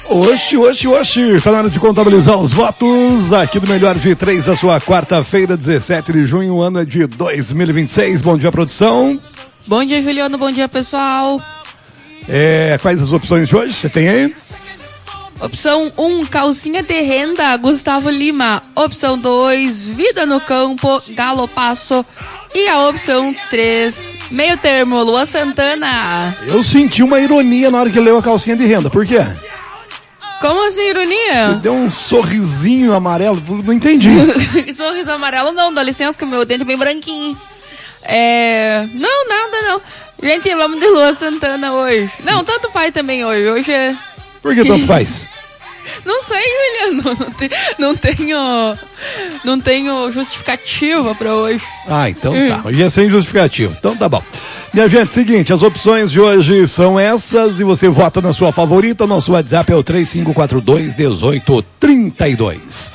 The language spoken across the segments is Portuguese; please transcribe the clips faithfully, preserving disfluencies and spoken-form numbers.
Oxi, oxi, oxi, tá na hora de contabilizar os votos aqui do Melhor de Três da sua quarta-feira, dezessete de junho, o ano é de dois mil e vinte e seis. Bom dia, produção. Bom dia, Juliano, bom dia, pessoal. É, quais as opções de hoje? Você tem aí? Opção um, calcinha de renda, Gustavo Lima. Opção dois, vida no campo, Galo Passo. E a opção três, meio termo, Lua Santana. Eu senti uma ironia na hora que leu a calcinha de renda, por quê? Como assim, ironia? Você deu um sorrisinho amarelo, não entendi. Sorriso amarelo não, dá licença que o meu dente é bem branquinho. É... Não, nada não. Gente, vamos de Lua Santana hoje. Não, tanto faz também hoje, hoje é... Por que tanto faz? Não sei, Juliano, não, te, não tenho não tenho justificativa pra hoje. Ah, então tá, hoje é sem justificativa, então tá bom. Minha gente, seguinte, as opções de hoje são essas e você vota na sua favorita. Nosso WhatsApp é o três cinco quatro dois, um oito três dois.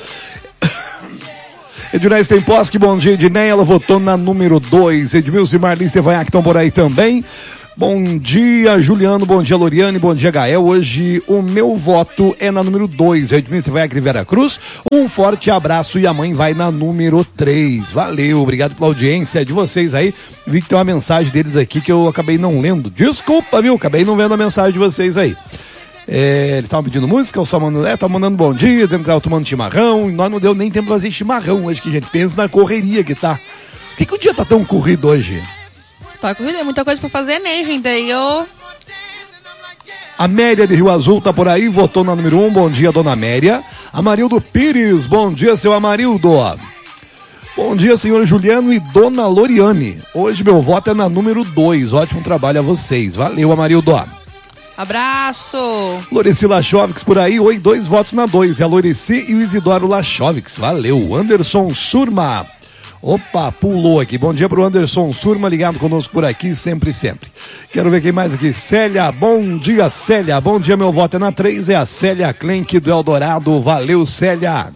Ednei Temposki, bom dia, Ednei, ela votou na número dois. Edmilson e Marlins Tevanhaque estão por aí também. Bom dia, Juliano, bom dia, Loriane, bom dia, Gael. Hoje o meu voto é na número dois, Edmilson Tevanhaque de Veracruz. Um forte abraço e a mãe vai na número três. Valeu, obrigado pela audiência de vocês aí. Vi que tem uma mensagem deles aqui que eu acabei não lendo. Desculpa, viu? Acabei não vendo a mensagem de vocês aí. É, eles estavam pedindo música, o Salmano é, tá mandando bom dia, dizendo que tava tomando chimarrão, e nós não deu nem tempo pra fazer chimarrão hoje, que a gente pensa na correria que tá. Por que, que o dia tá tão corrido hoje? Tá corrido, é muita coisa pra fazer, né, gente? Aí eu... Amélia de Rio Azul tá por aí, votou na número um, bom dia, dona Amélia. Amarildo Pires, bom dia, seu Amarildo. Bom dia, senhor Juliano e dona Loriane. Hoje meu voto é na número dois, ótimo trabalho a vocês. Valeu, Amarildo. Abraço. Loreci Lachovics por aí, oi, dois votos na dois. É a Loreci e o Isidoro Lachovics. Valeu. Anderson Surma. Opa, pulou aqui. Bom dia pro Anderson Surma, ligado conosco por aqui, sempre, sempre. Quero ver quem mais aqui. Célia, bom dia, Célia. Bom dia, meu voto é na três, é a Célia Klenk do Eldorado. Valeu, Célia.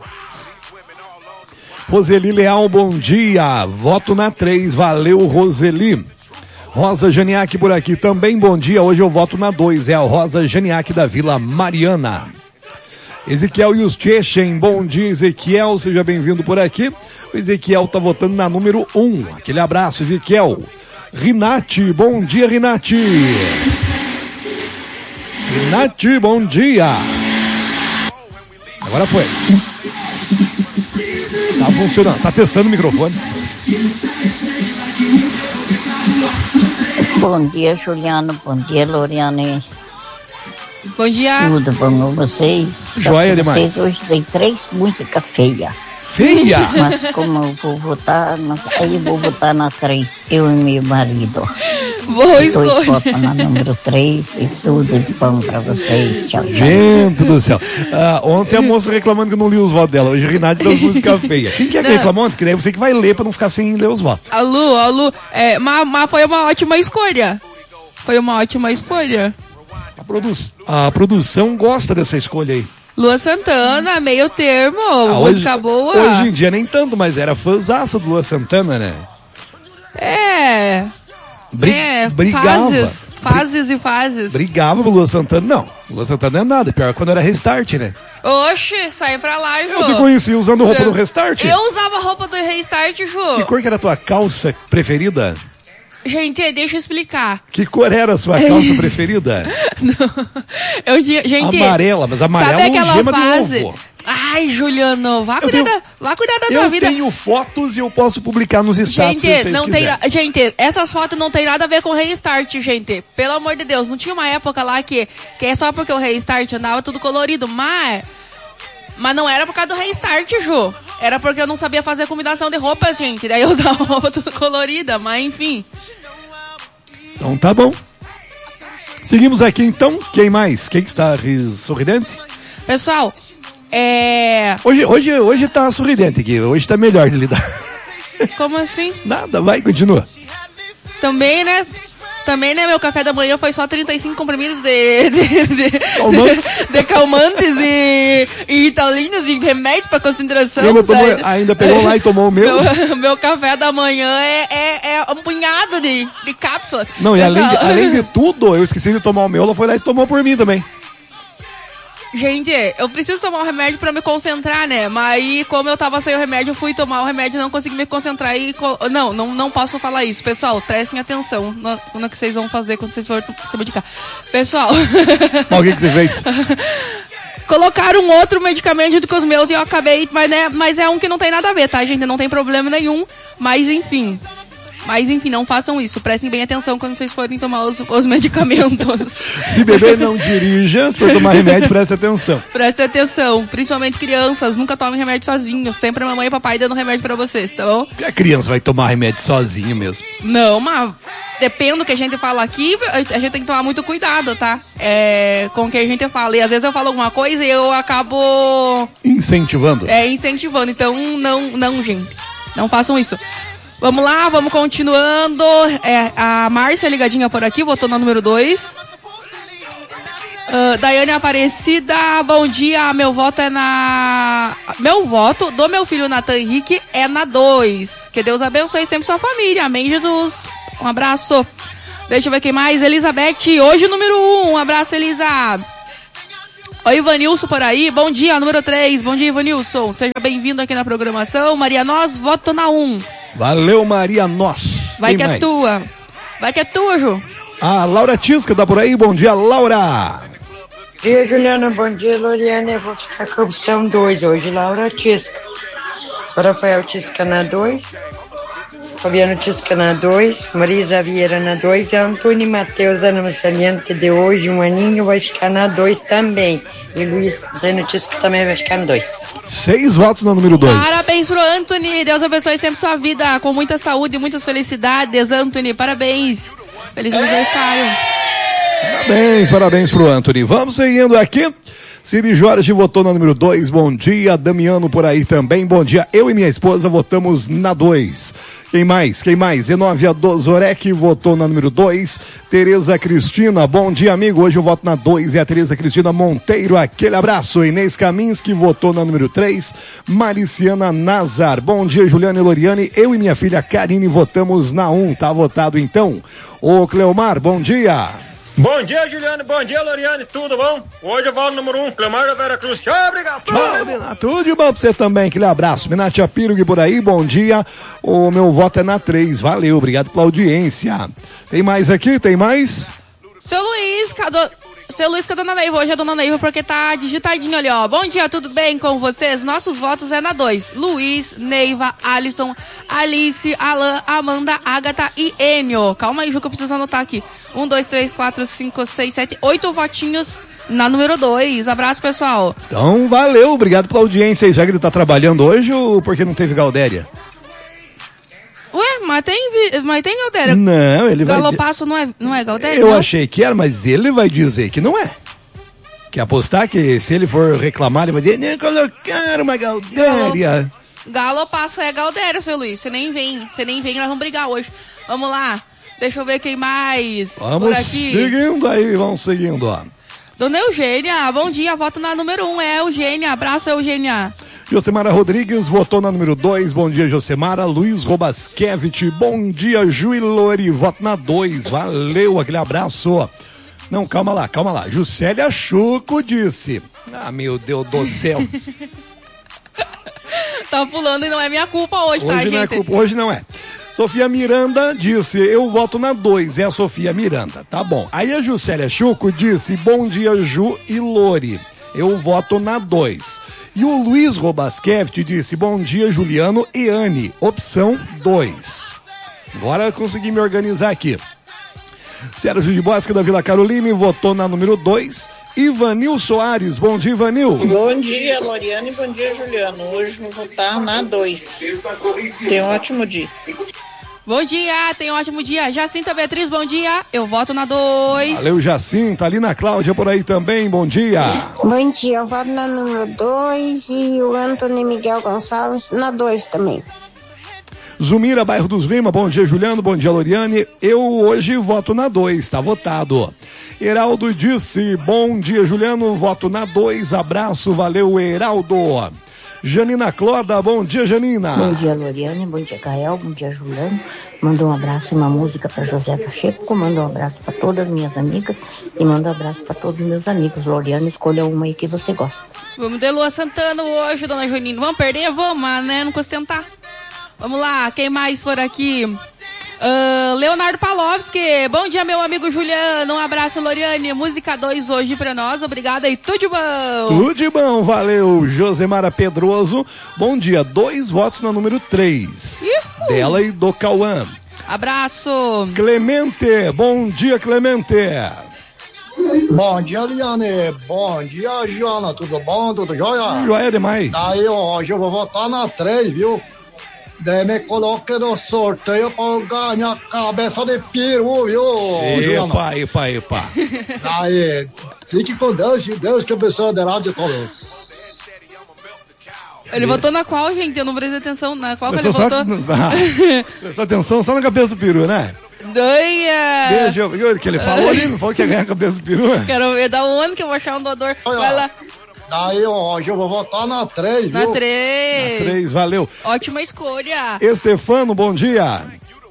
Roseli Leal, bom dia. Voto na três, valeu, Roseli. Rosa Janiac por aqui também, bom dia. Hoje eu voto na dois, é a Rosa Janiac da Vila Mariana. Ezequiel Yuschechen, bom dia, Ezequiel, seja bem-vindo por aqui. O Ezequiel tá votando na número um. Aquele abraço, Ezequiel. Rinati, bom dia, Rinati. Rinati, bom dia. Agora foi. Tá funcionando, tá testando o microfone. Bom dia, Juliano. Bom dia, Loriane. Bom dia. Tudo bom com vocês? Joia demais. Vocês hoje tem três músicas feias. Feia? Mas como eu vou votar, mas aí eu vou votar na três, eu e meu marido. Vou escolher. Dois votos na número três e tudo de bom pra vocês. Tchau, tchau. Gente do céu. Ah, ontem a moça reclamando que eu não li os votos dela. Hoje a Rinaldi das músicas feias. Quem que é que reclamou ontem? Que daí você que vai ler pra não ficar sem ler os votos. A Lu, a Lu, é, mas, mas foi uma ótima escolha. Foi uma ótima escolha. A, produ- a produção gosta dessa escolha aí. Lua Santana, meio termo, Ah, música hoje, boa. Hoje em dia nem tanto, mas era fãzaça do Lua Santana, né? É. Bri- é, brigava. Fases, fases e fases. Brigava com o Lua Santana. Não, Lua Santana não é nada. Pior quando era Restart, né? Oxe, sai pra lá, Ju. Eu te conheci usando roupa do Restart. Eu usava roupa do Restart, Ju. Que cor que era a tua calça preferida? Gente, deixa eu explicar. Que cor era a sua calça preferida? Não. Eu tinha, gente, Amarela, mas amarela sabe aquela gema fase? de ovo. Ai, Juliano, vá cuidar, tenho- da, vá cuidar da Eu tua vida. tenho fotos e eu posso publicar nos status se Gente, vocês não tem, quiserem. na- gente, essas fotos não tem nada a ver com Restart, gente. Pelo amor de Deus, não tinha uma época lá que, que é só porque o Restart andava tudo colorido, mas mas não era por causa do Restart, Ju. Era porque eu não sabia fazer combinação de roupas, gente. Daí eu usava roupa tudo colorida, mas enfim. Então tá bom. Seguimos aqui então. Quem mais? Quem que está ri- sorridente? Pessoal, é... Hoje, hoje, hoje tá sorridente aqui. Hoje tá melhor de lidar. Como assim? Nada, vai, continua. Também, né? Também, né? Meu café da manhã foi só trinta e cinco comprimidos de... de, de Calmantes. de calmantes e, e italinos e remédios pra concentração. Lembra, tomou- Daí- ainda pegou lá e tomou o meu? Meu, meu café da manhã é, é, é um punhado de, de cápsulas. Não, e além de, Pessoal, além de tudo, eu esqueci de tomar o meu, ela foi lá e tomou por mim também. Gente, eu preciso tomar o remédio pra me concentrar, né? Mas aí, como eu tava sem o remédio, eu fui tomar o remédio e não consegui me concentrar e... Co... Não, não, não posso falar isso. Pessoal, prestem atenção no, no que vocês vão fazer quando vocês forem se medicar. Pessoal... Mas o que, que você fez? Colocaram um outro medicamento junto com os meus e eu acabei... Mas, né, mas é um que não tem nada a ver, tá, gente? Não tem problema nenhum. Mas, enfim... Mas, enfim, não façam isso. Prestem bem atenção quando vocês forem tomar os, os medicamentos. Se beber, não dirija. Se for tomar remédio, preste atenção. Preste atenção. Principalmente crianças. Nunca tomem remédio sozinhos. Sempre a mamãe e papai dando remédio pra vocês, tá bom? E a criança vai tomar remédio sozinho mesmo? Não, mas depende do que a gente fala aqui, a gente tem que tomar muito cuidado, tá? É, com o que a gente fala. E às vezes eu falo alguma coisa e eu acabo... Incentivando. É, incentivando. Então, não, não, gente. Não façam isso. Vamos lá, vamos continuando. É, a Márcia ligadinha por aqui, votou na número dois. Uh, Daiane Aparecida, bom dia. Meu voto é na. Meu voto do meu filho Nathan Henrique é na dois. Que Deus abençoe sempre sua família. Amém, Jesus. Um abraço. Deixa eu ver quem mais. Elizabeth, hoje número um. Um abraço, Elisa. Oi, Ivanilson por aí. Bom dia, número três. Bom dia, Ivanilson. Seja bem-vindo aqui na programação. Maria Nós, voto na um. Valeu, Maria Nós. Vai Quem que mais? é tua. Vai que é tua, Ju. A Laura Tisca tá por aí. Bom dia, Laura. Bom dia, Juliana. Bom dia, Loriane. Eu vou ficar com a opção dois hoje. Laura Tisca. Sou Rafael Tisca na dois. Fabiano Tisca na dois. Marisa Vieira na dois. E Antônio Matheus Ana Marceliano, que deu hoje um aninho, vai ficar na dois também. E Luiz Zeno Tisca também vai ficar na dois. Seis votos no número dois. Parabéns pro Anthony. Deus abençoe sempre sua vida. Com muita saúde e muitas felicidades, Anthony. Parabéns. Feliz aniversário. Parabéns, parabéns pro Anthony. Vamos seguindo aqui. Ciri Jorge votou na número dois. Bom dia, Damiano por aí também. Bom dia, eu e minha esposa votamos na dois. Quem mais? Quem mais? Zenóvia Dozorek votou na número dois. Tereza Cristina, bom dia, amigo. Hoje eu voto na dois. É a Tereza Cristina Monteiro. Aquele abraço. Inês Kaminski votou na número três. Mariciana Nazar. Bom dia, Juliana e Loriane. Eu e minha filha Karine votamos na um. Tá votado então. Ô Cleomar, bom dia. Bom dia, Juliane. Bom dia, Loriane. Tudo bom? Hoje eu vou no número um, Clemar da Vera Cruz. Tchau, obrigado. Tchau, Minato. Tudo de bom pra você também. Aquele abraço. Minatia Pirug por aí, bom dia. O meu voto é na três. Valeu, obrigado pela audiência. Tem mais aqui? Tem mais? Seu Luiz, cadê... Seu Luiz, cadê a Dona Neiva? Hoje é a Dona Neiva porque tá digitadinho ali, ó. Bom dia, tudo bem com vocês? Nossos votos é na dois. Luiz, Neiva, Alisson, Alice, Alan, Amanda, Agatha e Enio. Calma aí, Ju, que eu preciso anotar aqui. Um, dois, três, quatro, cinco, seis, sete, oito votinhos na número dois. Abraço, pessoal. Então, valeu, obrigado pela audiência. Já que ele tá trabalhando hoje ou porque não teve Galdéria? Ué, mas tem, mas tem Galdéria. Não, ele vai... Galopasso não é, não é Galdéria? Eu não? achei que era, mas ele vai dizer que não é. Quer apostar que se ele for reclamar, ele vai dizer, nem colocaram uma Galdéria. Galopasso é Galdéria, seu Luiz. Você nem vem, você nem vem, nós vamos brigar hoje. Vamos lá, deixa eu ver quem mais. Vamos por aqui. seguindo aí, vamos seguindo, ó. Dona Eugênia, bom dia, voto na número um, é Eugênia, abraço Eugênia. Josemara Rodrigues votou na número dois. Bom dia, Josemara. Luiz Robaskevich. Bom dia, Ju e Lori. Voto na dois. Valeu, aquele abraço. Não, calma lá, calma lá. Juscelia Chuco disse. Ah, meu Deus do céu. Tá pulando e não é minha culpa hoje, Hoje tá, não gente? é culpa, hoje não é. Sofia Miranda disse, eu voto na dois. É a Sofia Miranda. Tá bom. Aí a Juscelia Chuco disse, bom dia, Ju e Lori. Eu voto na dois. E o Luiz Robaskevich disse, bom dia, Juliano e Anne. Opção dois. Agora consegui me organizar aqui. Sérgio de Bosque da Vila Carolina votou na número dois. Ivanil Soares, bom dia, Ivanil. Bom dia, Loriane, bom dia, Juliano. Hoje vou votar na dois. Tenha um ótimo dia. Bom dia, tenha um ótimo dia. Jacinta Beatriz, bom dia. Eu voto na dois. Valeu, Jacinta. Alina Cláudia por aí também, bom dia. Bom dia, eu voto na número dois e o Antônio Miguel Gonçalves na dois também. Zumira, bairro dos Lima, bom dia, Juliano, bom dia, Loriane. Eu hoje voto na dois, tá votado. Heraldo disse, bom dia, Juliano, voto na dois, abraço, valeu, Heraldo. Janina Cloda, bom dia, Janina. Bom dia, Loriane, bom dia, Gael, bom dia, Juliano. Manda um abraço e uma música para Josefa Checo, manda um abraço para todas as minhas amigas e manda um abraço para todos os meus amigos. Loriane, escolha uma aí que você gosta. Vamos de Lua Santana hoje, dona Janina. Vamos perder? Vamos, mas né? Não custa tentar. Vamos lá, quem mais for aqui? Uh, Leonardo Palovski, bom dia, meu amigo Juliano. Um abraço, Loriane. Música dois hoje pra nós, obrigada e tudo de bom. Tudo de bom, valeu. Josemara Pedroso, bom dia. Dois votos na número três. Uhul. Dela e do Cauã. Abraço. Clemente, bom dia, Clemente. Bom dia, Liane. Bom dia, Joana. Tudo bom? Tudo jóia? Jóia demais. Aí, hoje eu vou votar na três, viu? Daí me coloque no sorteio pra ganhar cabeça de peru, viu? Epa, epa, epa. Aí, fique com Deus e Deus que abençoe a rádio de todos. Ele votou na qual, gente? Eu não prestei atenção. Na qual que ele só, votou? Ah, prestou atenção só na cabeça do peru, né? Doia! Deixa eu ver o que ele falou ali, não falou que ia ganhar a cabeça do peru? Quero ver da onde que eu vou achar um doador. Vai lá. Daí hoje eu vou votar na três, na viu? três. Na três, valeu. Ótima escolha. Estefano, bom dia.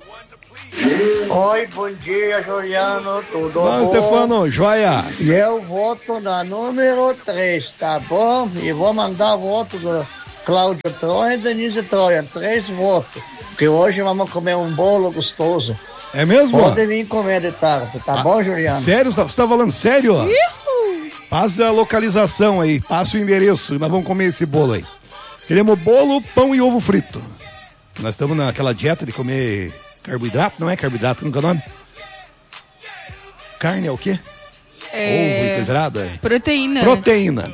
Oi, bom dia, Juliano, tudo bom? Bom, Estefano, joia. E eu voto na número três, tá bom? E vou mandar voto do Cláudio Troia e Denise Troia, três votos. Porque hoje vamos comer um bolo gostoso. É mesmo? Pode vir comer de tarde, tá ah, bom, Juliano? Sério? Você tá falando sério? Ihu. Passa a localização aí, passa o endereço, nós vamos comer esse bolo aí. Queremos bolo, pão e ovo frito. Nós estamos naquela dieta de comer carboidrato, não é carboidrato, nunca é o nome? Carne é o quê? É... Ovo e coisa errada? Proteína. Proteína.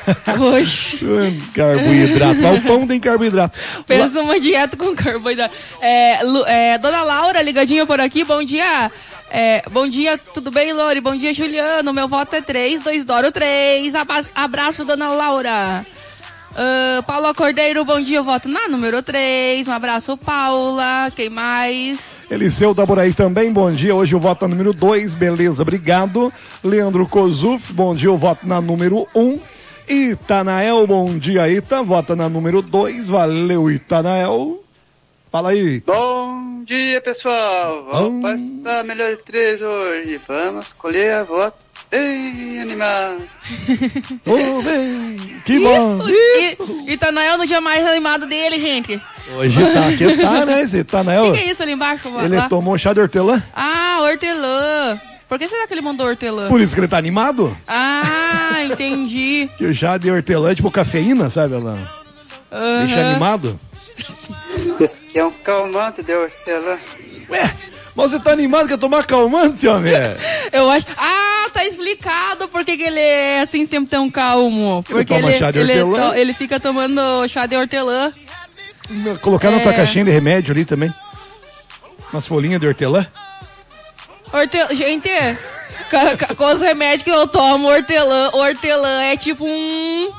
Oxe. Carboidrato, mas o pão tem carboidrato. Pensa La... numa dieta com carboidrato. É, Lu, é, Dona Laura, ligadinha por aqui, bom dia. É, bom dia, tudo bem, Lori? Bom dia, Juliano. Meu voto é três, dois Doro três. Abraço, abraço, Dona Laura. Uh, Paula Cordeiro, bom dia, eu voto na número três. Um abraço, Paula. Quem mais? Eliseu da Boraí também, bom dia. Hoje eu voto na número dois, beleza, obrigado. Leandro Kozuf, bom dia, eu voto na número um. Itanael, bom dia, Ita. Vota na número dois, valeu, Itanael. Fala aí. Bom dia, pessoal. Vamos participar melhor de três hoje. Vamos escolher a voto. Ei, animado. Oh, bem, que bom. E Itanael no dia mais animado dele, gente. Hoje tá, aqui tá, né, esse Itanael. O que, que é isso ali embaixo? Ele lá? tomou chá de hortelã. Ah, hortelã. Por que será que ele mandou hortelã? Por isso que ele tá animado. Ah, entendi. Que o chá de hortelã é tipo cafeína, sabe, ela uhum. Deixa animado. Esse aqui é um calmante de hortelã. Ué, mas você tá animado que é tomar calmante, homem? Eu acho... Ah, tá explicado por que ele é assim sempre tão calmo. Porque ele toma ele, chá de ele, hortelã. ele fica tomando chá de hortelã. Colocar é... na tua caixinha de remédio ali também. Umas folhinhas de hortelã. Hortelã... Gente, com, com os remédios que eu tomo, hortelã, hortelã é tipo um...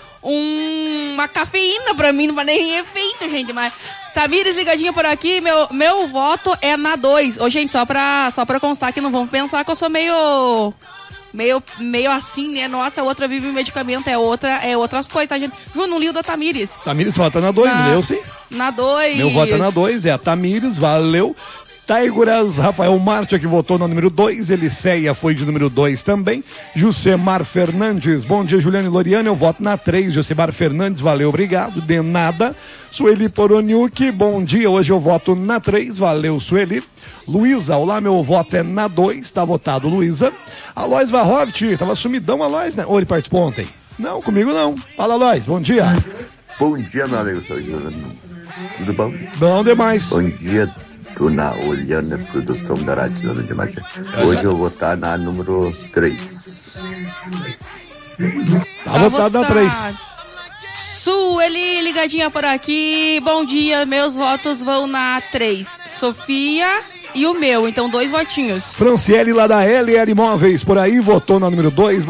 Um, uma cafeína pra mim, não vai nem efeito, gente, mas... Tamires, ligadinha por aqui, meu, meu voto é na dois. Ô, gente, só pra, só pra constar que não vão pensar que eu sou meio... Meio, meio assim, né? Nossa, a outra vive em medicamento, é outra, é outras coisas, tá, gente? Ju, não li o da Tamires. Tamires vota na dois, na, meu sim. Na dois. Meu voto é na dois, é a Tamires, valeu. Taiguras, Rafael Márcio que votou na número dois, Eliceia foi de número dois também, Jusemar Fernandes, bom dia Juliano e Loriane, eu voto na três, Jusemar Fernandes, valeu, obrigado, de nada. Sueli Poroniuk, bom dia, hoje eu voto na três, valeu Sueli. Luísa, olá, meu voto é na dois, tá votado Luísa. Alois Varrovt, tava sumidão Alois, né? Ou ele participou ontem? Não, comigo não. Fala Alois, bom dia. Bom dia, meu amigo, sou Juliano. Tudo bom? Bom demais. Bom dia. Na Olhando a produção da Rádio de Magia. Hoje eu vou estar na número três. Tá votado na três. Sueli, ligadinha por aqui. Bom dia, meus votos vão na três. Sofia e o meu, então dois votinhos. Franciele lá da L L Imóveis, por aí, votou na número dois.